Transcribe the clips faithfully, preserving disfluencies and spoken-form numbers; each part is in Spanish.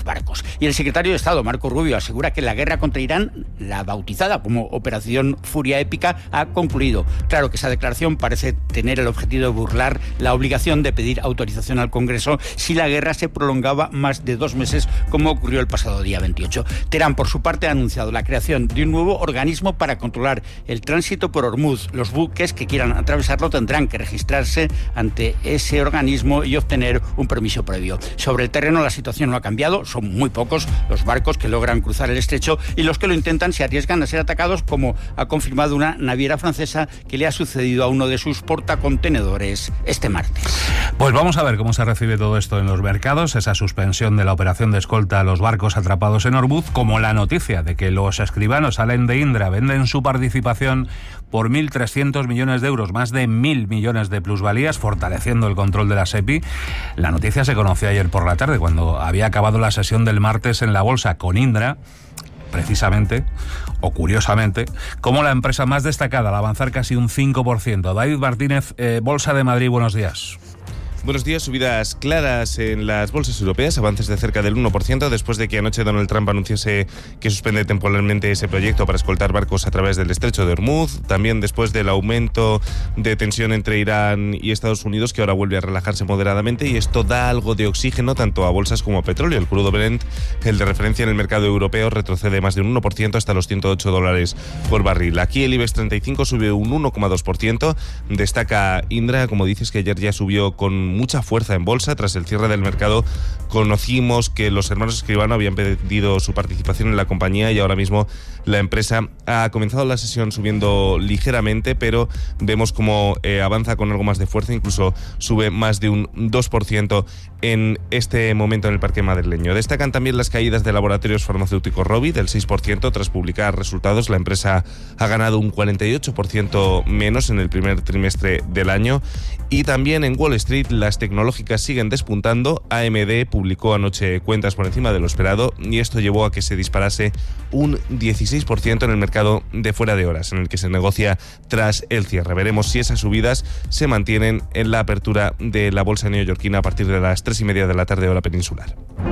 barcos. Y el secretario de Estado, Marco Rubio, asegura que la guerra contra Irán, la bautizada como Operación Furia Épica, ha concluido. Claro que esa declaración parece tener el objetivo de burlar la obligación de pedir autorización al Congreso si la guerra se prolongaba más de dos meses, como ocurrió el pasado día veintiocho. Teherán, por su parte, ha anunciado la creación de un nuevo organismo para controlar el tránsito por Hormuz. Los buques que quieran atravesarlo tendrán que registrarse ante ese organismo y obtener un permiso previo. Sobre el terreno la situación no ha cambiado, son muy pocos los barcos que logran cruzar el estrecho y los que lo intentan se arriesgan a ser atacados, como ha confirmado una naviera francesa que le ha sucedido a uno de sus portacontenedores este martes. Pues vamos a ver cómo se recibe todo esto en los mercados, esa suspensión de la operación de escolta a los barcos atrapados en Hormuz, como la noticia de que los escribanos Allen de Indra venden su participación por mil trescientos millones de euros, más de mil millones de plusvalías, fortaleciendo el control de la SEPI. La noticia se conoció ayer por la tarde, cuando había acabado la sesión del martes en la bolsa, con Indra precisamente, o curiosamente, como la empresa más destacada al avanzar casi un cinco por ciento. David Martínez, eh, Bolsa de Madrid, buenos días. Buenos días, subidas claras en las bolsas europeas, avances de cerca del uno por ciento después de que anoche Donald Trump anunciase que suspende temporalmente ese proyecto para escoltar barcos a través del estrecho de Hormuz, también después del aumento de tensión entre Irán y Estados Unidos, que ahora vuelve a relajarse moderadamente, y esto da algo de oxígeno tanto a bolsas como a petróleo. El crudo Brent, el de referencia en el mercado europeo, retrocede más de un uno por ciento hasta los ciento ocho dólares por barril. Aquí el IBEX treinta y cinco sube un uno coma dos por ciento, destaca Indra, como dices, que ayer ya subió con mucha fuerza en bolsa. Tras el cierre del mercado conocimos que los hermanos Escribano habían pedido su participación en la compañía y ahora mismo la empresa ha comenzado la sesión subiendo ligeramente, pero vemos cómo eh, avanza con algo más de fuerza, incluso sube más de un dos por ciento en este momento en el parque madrileño. Destacan también las caídas de laboratorios farmacéuticos Rovi del seis por ciento tras publicar resultados. La empresa ha ganado un cuarenta y ocho por ciento menos en el primer trimestre del año. Y también en Wall Street las tecnológicas siguen despuntando. A M D publicó anoche cuentas por encima de lo esperado y esto llevó a que se disparase un dieciséis por ciento en el mercado de fuera de horas, en el que se negocia tras el cierre. Veremos si esas subidas se mantienen en la apertura de la bolsa neoyorquina a partir de las tres y media de la tarde hora peninsular.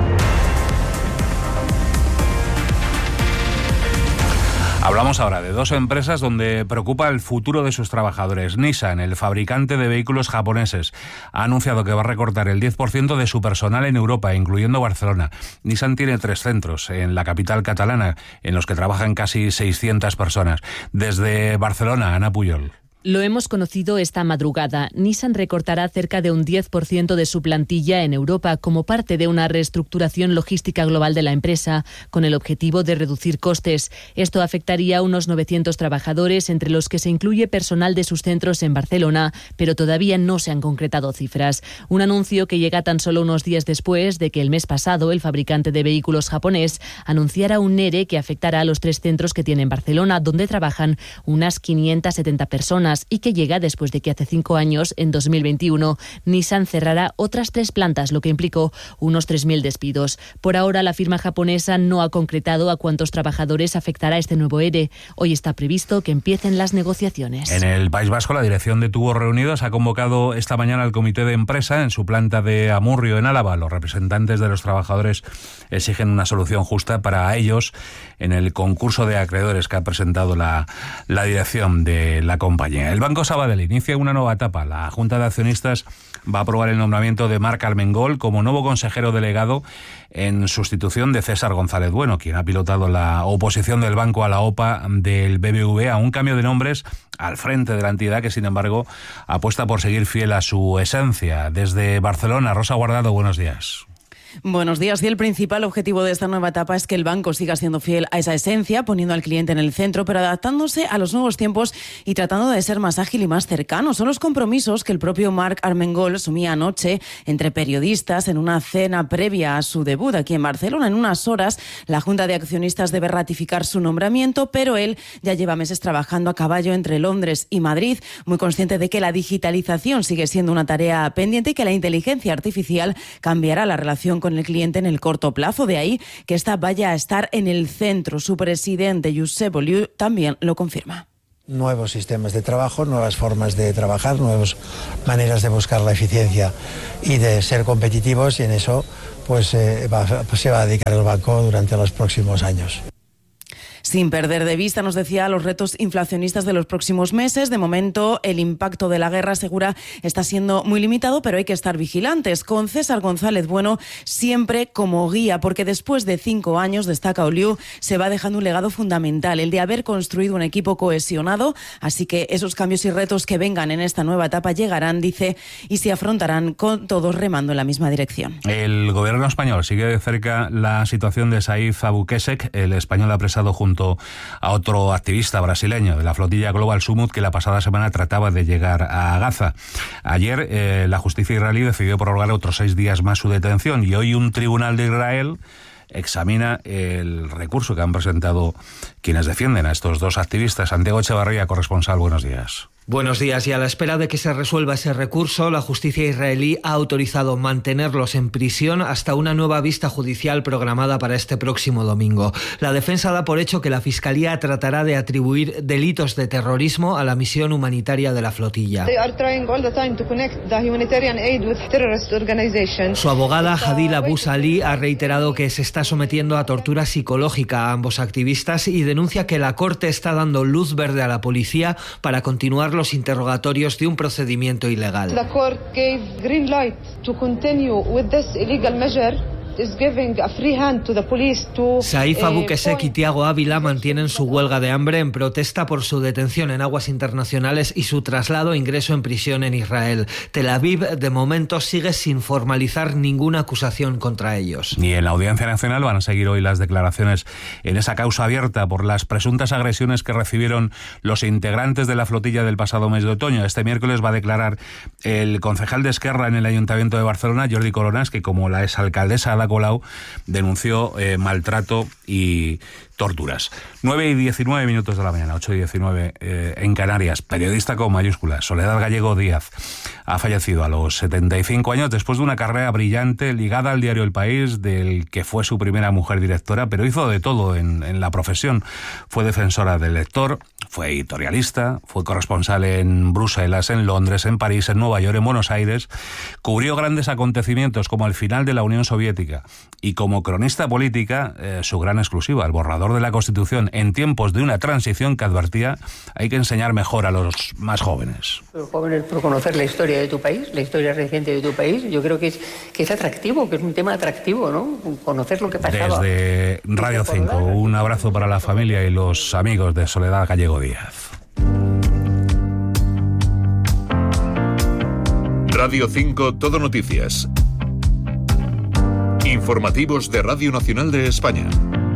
Hablamos ahora de dos empresas donde preocupa el futuro de sus trabajadores. Nissan, el fabricante de vehículos japoneses, ha anunciado que va a recortar el diez por ciento de su personal en Europa, incluyendo Barcelona. Nissan tiene tres centros en la capital catalana, en los que trabajan casi seiscientas personas. Desde Barcelona, Ana Puyol. Lo hemos conocido esta madrugada. Nissan recortará cerca de un diez por ciento de su plantilla en Europa como parte de una reestructuración logística global de la empresa, con el objetivo de reducir costes. Esto afectaría a unos novecientos trabajadores, entre los que se incluye personal de sus centros en Barcelona, pero todavía no se han concretado cifras. Un anuncio que llega tan solo unos días después de que el mes pasado el fabricante de vehículos japonés anunciara un ERE que afectará a los tres centros que tiene en Barcelona, donde trabajan unas quinientas setenta personas, y que llega después de que hace cinco años, en dos mil veintiuno, Nissan cerrara otras tres plantas, lo que implicó unos tres mil despidos. Por ahora, la firma japonesa no ha concretado a cuántos trabajadores afectará este nuevo ERE. Hoy está previsto que empiecen las negociaciones. En el País Vasco, la dirección de Tubos Reunidos ha convocado esta mañana al comité de empresa en su planta de Amurrio, en Álava. Los representantes de los trabajadores exigen una solución justa para ellos en el concurso de acreedores que ha presentado la, la dirección de la compañía. El Banco Sabadell inicia una nueva etapa. La Junta de Accionistas va a aprobar el nombramiento de Marc Armengol como nuevo consejero delegado en sustitución de César González Bueno, quien ha pilotado la oposición del banco a la O P A del B B V A, un cambio de nombres al frente de la entidad que, sin embargo, apuesta por seguir fiel a su esencia. Desde Barcelona, Rosa Guardado, buenos días. Buenos días. Y el principal objetivo de esta nueva etapa es que el banco siga siendo fiel a esa esencia, poniendo al cliente en el centro, pero adaptándose a los nuevos tiempos y tratando de ser más ágil y más cercano. Son los compromisos que el propio Marc Armengol asumía anoche entre periodistas en una cena previa a su debut aquí en Barcelona. En unas horas, la Junta de Accionistas debe ratificar su nombramiento, pero él ya lleva meses trabajando a caballo entre Londres y Madrid, muy consciente de que la digitalización sigue siendo una tarea pendiente y que la inteligencia artificial cambiará la relación con con el cliente en el corto plazo. De ahí que esta vaya a estar en el centro. Su presidente, Josep Oliu, también lo confirma. Nuevos sistemas de trabajo, nuevas formas de trabajar, nuevas maneras de buscar la eficiencia y de ser competitivos, y en eso pues, eh, va, pues se va a dedicar el banco durante los próximos años. Sin perder de vista, nos decía, los retos inflacionistas de los próximos meses. De momento, el impacto de la guerra, asegura, está siendo muy limitado, pero hay que estar vigilantes. Con César González Bueno siempre como guía, porque después de cinco años, destaca Oliu, se va dejando un legado fundamental, el de haber construido un equipo cohesionado. Así que esos cambios y retos que vengan en esta nueva etapa llegarán, dice, y se afrontarán con todos remando en la misma dirección. El gobierno español sigue de cerca la situación de Saif Abu Qusseq, el español apresado junto a otro activista brasileño de la flotilla Global Sumut, que la pasada semana trataba de llegar a Gaza. Ayer eh, la justicia israelí decidió prorrogar otros seis días más su detención, y hoy un tribunal de Israel examina el recurso que han presentado quienes defienden a estos dos activistas. Santiago Echevarría, corresponsal, buenos días. Buenos días. Y a la espera de que se resuelva ese recurso, la justicia israelí ha autorizado mantenerlos en prisión hasta una nueva vista judicial programada para este próximo domingo. La defensa da por hecho que la Fiscalía tratará de atribuir delitos de terrorismo a la misión humanitaria de la flotilla. Su abogada Hadil Abu Salih ha reiterado que se está sometiendo a tortura psicológica a ambos activistas y denuncia que la Corte está dando luz verde a la policía para continuar los interrogatorios de un procedimiento ilegal. The court gave green light to continue with this illegal measure. Saif Abu Qusseq y Tiago Ávila mantienen su huelga de hambre en protesta por su detención en aguas internacionales y su traslado e ingreso en prisión en Israel. Tel Aviv, de momento, sigue sin formalizar ninguna acusación contra ellos. Y en la Audiencia Nacional van a seguir hoy las declaraciones en esa causa abierta por las presuntas agresiones que recibieron los integrantes de la flotilla del pasado mes de otoño. Este miércoles va a declarar el concejal de Esquerra en el Ayuntamiento de Barcelona, Jordi Coronas, que como la exalcaldesa Ada Colau denunció eh, maltrato y torturas. nueve y diecinueve minutos de la mañana, ocho y diecinueve eh, en Canarias. Periodista con mayúsculas, Soledad Gallego Díaz ha fallecido a los setenta y cinco años después de una carrera brillante ligada al diario El País, del que fue su primera mujer directora, pero hizo de todo en, en la profesión. Fue defensora del lector, fue editorialista, fue corresponsal en Bruselas, en Londres, en París, en Nueva York, en Buenos Aires. Cubrió grandes acontecimientos como el final de la Unión Soviética, y como cronista política, eh, su gran exclusiva, el borrador de la Constitución, en tiempos de una transición que advertía hay que enseñar mejor a los más jóvenes. Los jóvenes, por conocer la historia de tu país, la historia reciente de tu país, yo creo que es, que es atractivo, que es un tema atractivo, ¿no? Conocer lo que pasaba. Desde Radio cinco, un abrazo para la familia y los amigos de Soledad Gallego Díaz. Radio cinco, Todo Noticias. Informativos de Radio Nacional de España.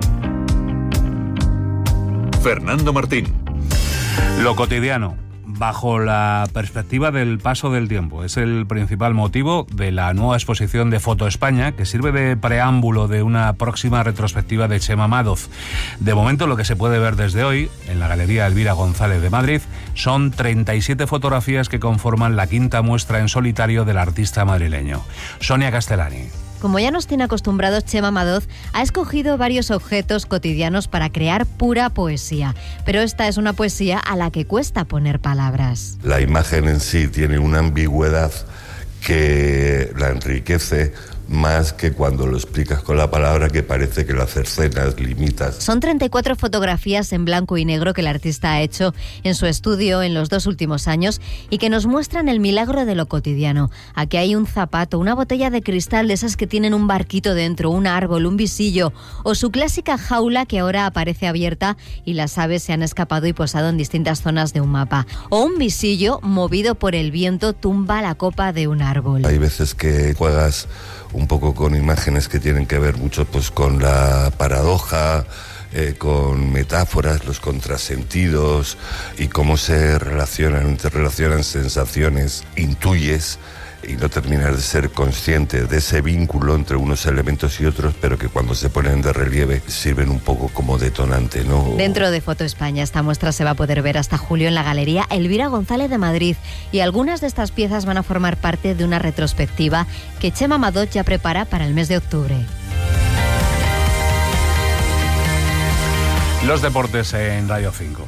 Fernando Martín. Lo cotidiano, bajo la perspectiva del paso del tiempo, es el principal motivo de la nueva exposición de Foto España, que sirve de preámbulo de una próxima retrospectiva de Chema Madoz. De momento, lo que se puede ver desde hoy en la Galería Elvira González de Madrid son treinta y siete fotografías que conforman la quinta muestra en solitario del artista madrileño. Sonia Castellani. Como ya nos tiene acostumbrados, Chema Madoz ha escogido varios objetos cotidianos para crear pura poesía. Pero esta es una poesía a la que cuesta poner palabras. La imagen en sí tiene una ambigüedad que la enriquece más que cuando lo explicas con la palabra, que parece que lo cercenas, limitas. Son treinta y cuatro fotografías en blanco y negro que el artista ha hecho en su estudio en los dos últimos años y que nos muestran el milagro de lo cotidiano. Aquí hay un zapato, una botella de cristal de esas que tienen un barquito dentro, un árbol, un visillo, o su clásica jaula que ahora aparece abierta y las aves se han escapado y posado en distintas zonas de un mapa. O un visillo movido por el viento tumba la copa de un árbol. Hay veces que juegas un poco con imágenes que tienen que ver mucho pues con la paradoja, eh, con metáforas, los contrasentidos y cómo se relacionan, interrelacionan sensaciones, intuyes y no terminas de ser consciente de ese vínculo entre unos elementos y otros, pero que cuando se ponen de relieve sirven un poco como detonante, ¿no? Dentro de Foto España, esta muestra se va a poder ver hasta julio en la Galería Elvira González de Madrid, y algunas de estas piezas van a formar parte de una retrospectiva que Chema Madoz ya prepara para el mes de octubre. Los deportes en Radio cinco.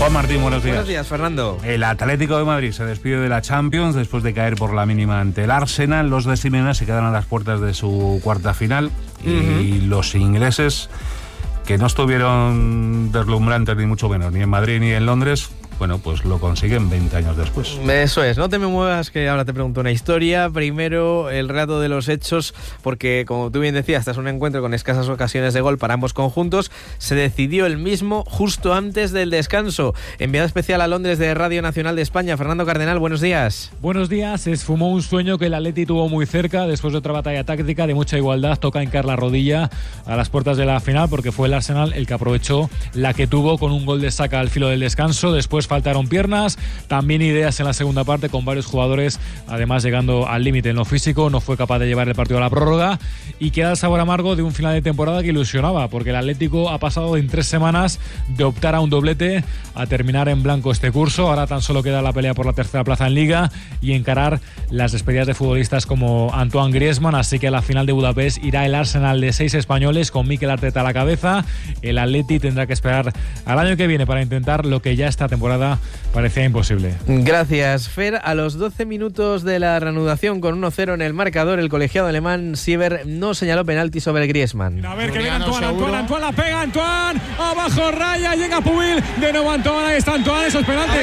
Juan Martín, buenos días. Buenos días, Fernando. El Atlético de Madrid se despide de la Champions después de caer por la mínima ante el Arsenal. Los de Simeone se quedan a las puertas de su cuarta final. Uh-huh. Y los ingleses, que no estuvieron deslumbrantes ni mucho menos, ni en Madrid ni en Londres, bueno, pues lo consiguen veinte años después. Eso es, no te me muevas que ahora te pregunto una historia. Primero, el relato de los hechos, porque como tú bien decías, tras un encuentro con escasas ocasiones de gol para ambos conjuntos, se decidió el mismo justo antes del descanso. Enviado especial a Londres de Radio Nacional de España, Fernando Cardenal, buenos días. Buenos días, se esfumó un sueño que el Atleti tuvo muy cerca, después de otra batalla táctica de mucha igualdad, toca hincar la rodilla a las puertas de la final, porque fue el Arsenal el que aprovechó la que tuvo con un gol de Saka al filo del descanso. Después faltaron piernas, también ideas en la segunda parte con varios jugadores, además llegando al límite en lo físico, no fue capaz de llevar el partido a la prórroga y queda el sabor amargo de un final de temporada que ilusionaba, porque el Atlético ha pasado en tres semanas de optar a un doblete a terminar en blanco este curso. Ahora tan solo queda la pelea por la tercera plaza en Liga y encarar las despedidas de futbolistas como Antoine Griezmann, así que a la final de Budapest irá el Arsenal de seis españoles con Mikel Arteta a la cabeza. El Atleti tendrá que esperar al año que viene para intentar lo que ya esta temporada parecía imposible. Gracias, Fer. A los doce minutos de la reanudación con uno cero en el marcador, el colegiado alemán Sieber no señaló penalti sobre Griezmann. A ver que viene Antoine, Antoine, Antoine la pega, Antoine, abajo raya, llega Pubil, de nuevo Antoine, ahí está Antoine, eso es penalti.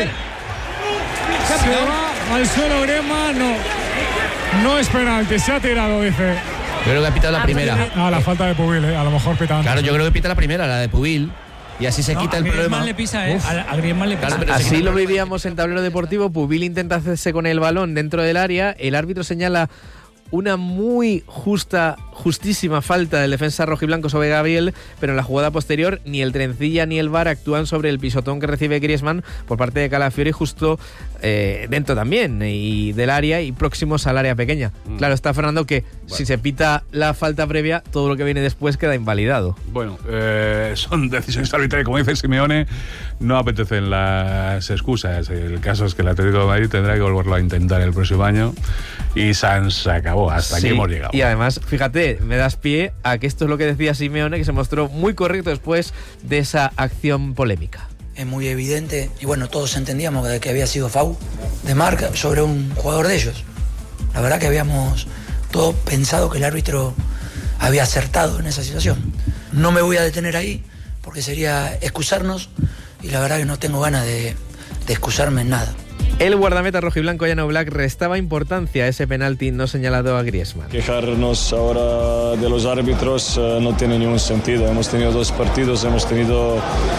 Se va al suelo Griezmann, no, no es penalti, se ha tirado, dice. Yo creo que ha pitado la primera. Ah, la falta de Pubil, eh, a lo mejor pita antes. Claro, yo creo que pita la primera, la de Pubil. Y así se no, quita el problema. Le pisa, ¿eh? A, a Griezmann le pisa. Claro, así lo vivíamos en tablero deportivo. Pubil intenta hacerse con el balón dentro del área. El árbitro señala una muy justa, justísima falta del defensa rojiblanco sobre Gabriel, pero en la jugada posterior ni el Trencilla ni el V A R actúan sobre el pisotón que recibe Griezmann por parte de Calafiori, justo eh, dentro también y del área y próximos al área pequeña. Mm. Claro, está Fernando que bueno, si se pita la falta previa, todo lo que viene después queda invalidado. Bueno, eh, son decisiones arbitrarias, como dice Simeone, no apetecen las excusas. El caso es que el Atlético de Madrid tendrá que volverlo a intentar el próximo año y San se acabó. Hasta sí, aquí hemos llegado. Y además, fíjate, me das pie a que esto es lo que decía Simeone, que se mostró muy correcto después de esa acción polémica. Es muy evidente, y bueno, todos entendíamos que había sido foul de marca sobre un jugador de ellos. La verdad que habíamos todos pensado que el árbitro había acertado en esa situación. No me voy a detener ahí, porque sería excusarnos, y la verdad que no tengo ganas de, de excusarme en nada. El guardameta rojiblanco Jan Oblak restaba importancia a ese penalti no señalado a Griezmann. Quejarnos ahora de los árbitros uh, no tiene ningún sentido. Hemos tenido dos partidos, hemos tenido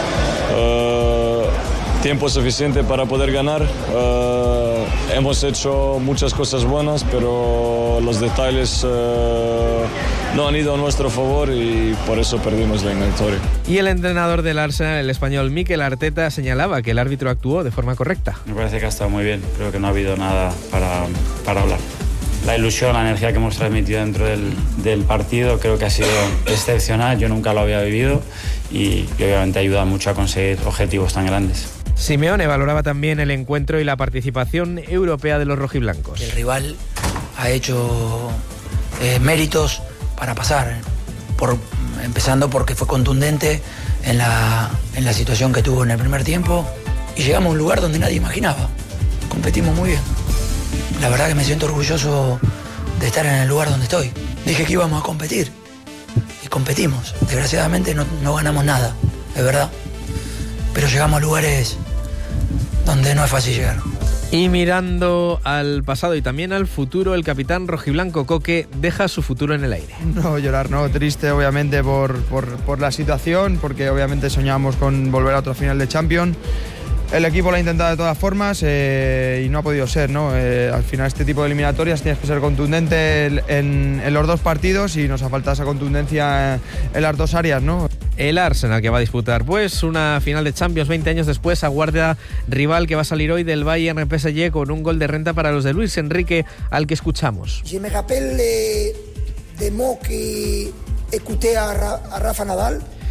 uh, tiempo suficiente para poder ganar. Uh, hemos hecho muchas cosas buenas, pero los detalles uh, no han ido a nuestro favor y por eso perdimos la eliminatoria. Y el entrenador del Arsenal, el español Mikel Arteta, señalaba que el árbitro actuó de forma correcta. Me parece que ha estado muy bien, creo que no ha habido nada para, para hablar. La ilusión, la energía que hemos transmitido dentro del, del partido creo que ha sido excepcional, yo nunca lo había vivido y, y obviamente ayuda mucho a conseguir objetivos tan grandes. Simeone valoraba también el encuentro y la participación europea de los rojiblancos. El rival ha hecho eh, méritos para pasar, por, empezando porque fue contundente en la, en la situación que tuvo en el primer tiempo y llegamos a un lugar donde nadie imaginaba. Competimos muy bien. La verdad que me siento orgulloso de estar en el lugar donde estoy. Dije que íbamos a competir y competimos. Desgraciadamente no, no ganamos nada, es verdad. Pero llegamos a lugares donde no es fácil llegar. Y mirando al pasado y también al futuro, el capitán rojiblanco Coque deja su futuro en el aire. No llorar, no, triste obviamente por, por, por la situación, porque obviamente soñábamos con volver a otra final de Champions. El equipo lo ha intentado de todas formas eh, y no ha podido ser, ¿no? Eh, al final este tipo de eliminatorias tienes que ser contundente en, en los dos partidos y nos ha faltado esa contundencia en las dos áreas, ¿no? El Arsenal, que va a disputar pues una final de Champions veinte años después, aguarda rival que va a salir hoy del Bayern P S G con un gol de renta para los de Luis Enrique, al que escuchamos. Je me rappelle de mots que écouté a, Ra- a Rafa Nadal.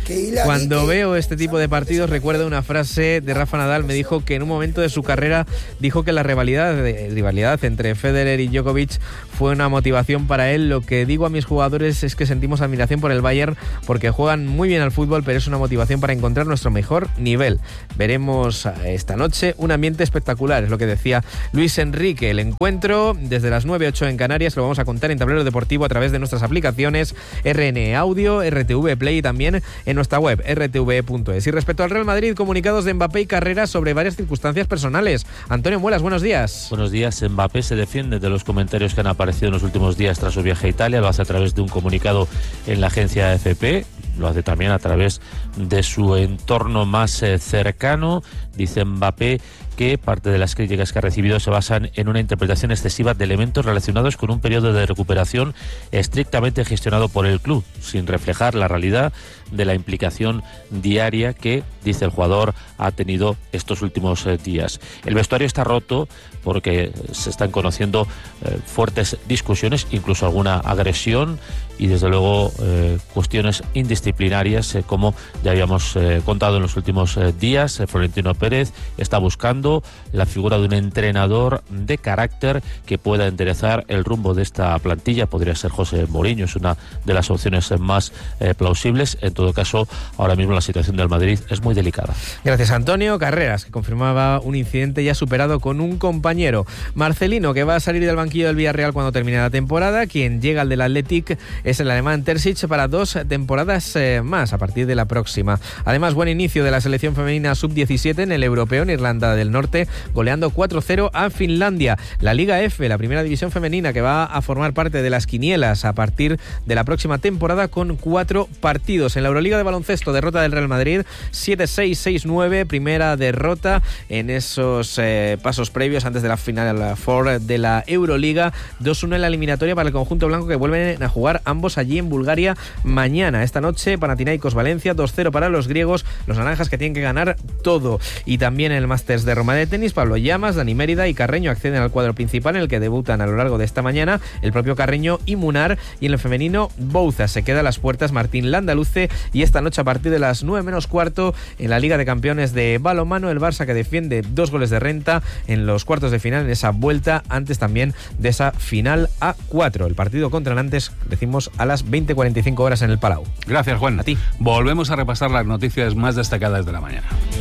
Cuando veo este tipo de partidos recuerdo una frase de Rafa Nadal. Me dijo que en un momento de su carrera dijo que la rivalidad, rivalidad entre Federer y Djokovic fue una motivación para él. Lo que digo a mis jugadores es que sentimos admiración por el Bayern porque juegan muy bien al fútbol, pero es una motivación para encontrar nuestro mejor nivel. Veremos esta noche un ambiente espectacular, es lo que decía Luis Enrique. El encuentro desde las nueve ocho en Canarias lo vamos a contar en Tablero Deportivo a través de nuestras aplicaciones R N E Audio, R T V Play y también en nuestra web r t v punto es. Y respecto al Real Madrid, comunicados de Mbappé y Carrera sobre varias circunstancias personales. Antonio Muelas, buenos días. Buenos días. Mbappé se defiende de los comentarios que han aparecido en los últimos días tras su viaje a Italia. Lo hace a través de un comunicado en la agencia A F P. Lo hace también a través de su entorno más eh, cercano. Dice Mbappé que parte de las críticas que ha recibido se basan en una interpretación excesiva de elementos relacionados con un periodo de recuperación estrictamente gestionado por el club, sin reflejar la realidad de la implicación diaria que, dice el jugador, ha tenido estos últimos eh, días. El vestuario está roto porque se están conociendo eh, fuertes discusiones, incluso alguna agresión y desde luego eh, cuestiones indisciplinarias, eh, como ya habíamos eh, contado en los últimos eh, días. eh, Florentino Pérez está buscando la figura de un entrenador de carácter que pueda enderezar el rumbo de esta plantilla. Podría ser José Mourinho, es una de las opciones eh, más eh, plausibles. En todo caso, ahora mismo la situación del Madrid es muy delicada. Gracias, Antonio. Carreras, que confirmaba un incidente ya superado con un compañero. Marcelino, que va a salir del banquillo del Villarreal cuando termine la temporada. Quien llega al del Athletic es el alemán Terzic para dos temporadas eh, más a partir de la próxima. Además, buen inicio de la selección femenina sub diecisiete en el europeo en Irlanda del Norte, goleando cuatro cero a Finlandia. La Liga F, la primera división femenina, que va a formar parte de las quinielas a partir de la próxima temporada con cuatro partidos. En la Euroliga de baloncesto, derrota del Real Madrid siete seis, seis nueve, primera derrota en esos eh, pasos previos antes de la final four de la Euroliga. dos uno en la eliminatoria para el conjunto blanco, que vuelven a jugar ambos allí en Bulgaria mañana. Esta noche Panathinaikos Valencia, dos cero para los griegos, los naranjas que tienen que ganar todo. Y también en el Masters de Roma de tenis, Pablo Llamas, Dani Mérida y Carreño acceden al cuadro principal, en el que debutan a lo largo de esta mañana el propio Carreño y Munar. Y en el femenino, Bouza se queda a las puertas Martín Landaluce. Y esta noche a partir de las nueve menos cuarto en la Liga de Campeones de balonmano, el Barça, que defiende dos goles de renta en los cuartos de final en esa vuelta antes también de esa final a cuatro. El partido contra Nantes, decimos, a las veinte cuarenta y cinco horas en el Palau. Gracias, Juan. A ti. Volvemos a repasar las noticias más destacadas de la mañana.